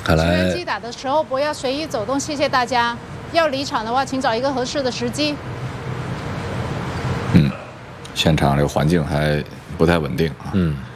看来击打的时候不要随意走动，谢谢大家。要离场的话，请找一个合适的时机。 现场这个环境还不太稳定啊。